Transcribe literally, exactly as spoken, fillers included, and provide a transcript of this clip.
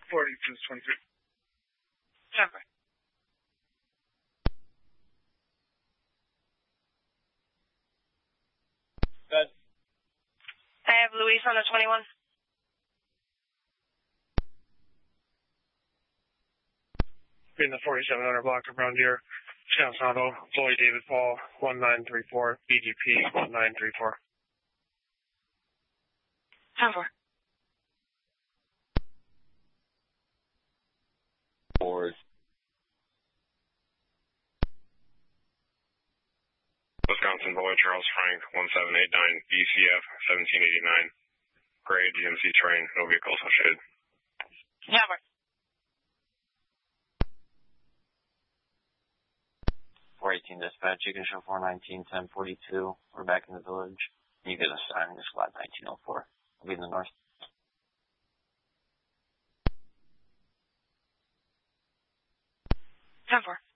forty to twenty-three. Denver. Good. I have Luis on the twenty-one. In the forty-seven hundred block of Brown Deer, San Santo, Floyd David Paul, one nine three four, B G P, one nine three four. Denver. Ford. Wisconsin Boy Charles Frank, one seven eight nine, B C F, seventeen eighty-nine. Gray G M C train, no vehicle associated. Denver. four eighteen dispatch, you can show four nineteen, ten forty-two. We're back in the village. You get a sign, just flat nineteen oh four. I'll be in the north. Denver.